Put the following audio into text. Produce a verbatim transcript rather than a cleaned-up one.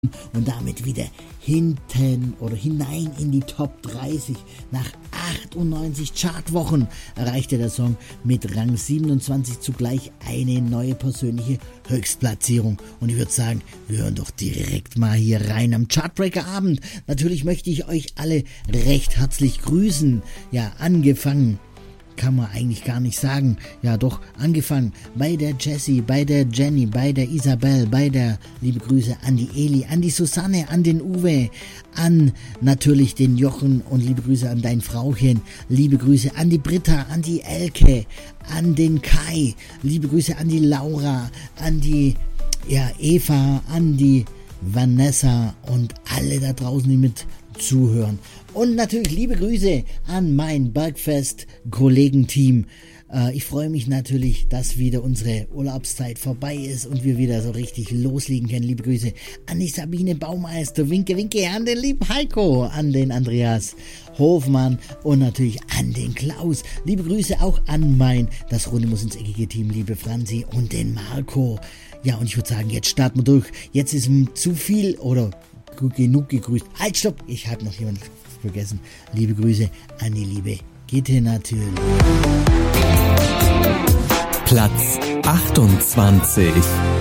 und damit wieder hinten oder hinein in die Top dreißig. Nach achtundneunzig Chartwochen erreichte der Song mit Rang siebenundzwanzig zugleich eine neue persönliche Höchstplatzierung. Und ich würde sagen, wir hören doch direkt mal hier rein am Chartbreaker-Abend. Natürlich möchte ich euch alle recht herzlich grüßen. Ja, angefangen kann man eigentlich gar nicht sagen. Ja doch, angefangen bei der Jessie, bei der Jenny, bei der Isabel, bei der, liebe Grüße an die Eli, an die Susanne, an den Uwe, an natürlich den Jochen und liebe Grüße an dein Frauchen, liebe Grüße an die Britta, an die Elke, an den Kai, liebe Grüße an die Laura, an die ja, Eva, an die Vanessa und alle da draußen, die mit zuhören. Und natürlich liebe Grüße an mein Bergfest-Kollegenteam. Äh, ich freue mich natürlich, dass wieder unsere Urlaubszeit vorbei ist und wir wieder so richtig loslegen können. Liebe Grüße an die Sabine Baumeister, winke, winke an den lieben Heiko, an den Andreas Hofmann und natürlich an den Klaus. Liebe Grüße auch an mein Das Runde muss ins eckige Team, liebe Franzi und den Marco. Ja, und ich würde sagen, jetzt starten wir durch. Jetzt ist zu viel oder genug gegrüßt. Halt, stopp, ich habe noch jemanden vergessen. Liebe Grüße an die liebe Gitte natürlich. Platz achtundzwanzig.